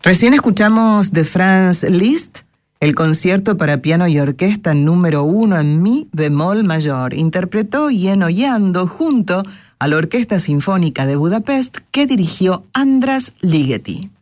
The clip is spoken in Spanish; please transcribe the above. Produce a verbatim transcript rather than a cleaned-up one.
Recién escuchamos de Franz Liszt el concierto para piano y orquesta número uno en mi bemol mayor. Interpretó Jenő Jandó junto a la Orquesta Sinfónica de Budapest que dirigió András Ligeti.